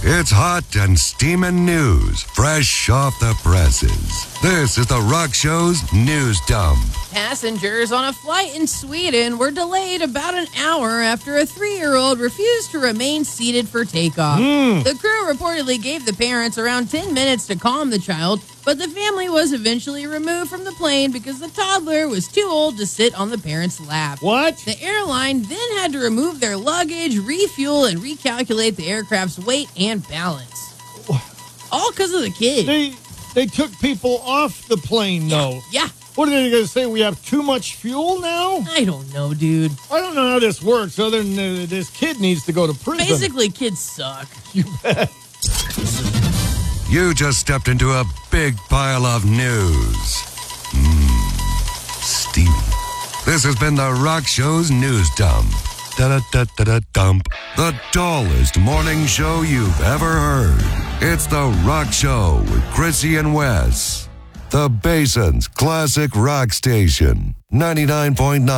It's hot and steaming news, fresh off the presses. This is the Rock Show's News Dump. Passengers on a flight in Sweden were delayed about an hour after a 3-year-old refused to remain seated for takeoff. The crew reportedly gave the parents around 10 minutes to calm the child, but the family was eventually removed from the plane because the toddler was too old to sit on the parents' lap. What? The airline then had to remove their luggage, refuel, and recalculate the aircraft's weight and balance. All because of the kid. They took people off the plane, though. Yeah. What are they going to say? We have too much fuel now? I don't know, dude. I don't know how this works other than this kid needs to go to prison. Basically, kids suck. You bet. You just stepped into a big pile of news. Steamy. This has been the Rock Show's News Dump. Da-da-da-da-da-dump. The dullest morning show you've ever heard. It's the Rock Show with Chrissy and Wes. The Basin's classic rock station. 99.9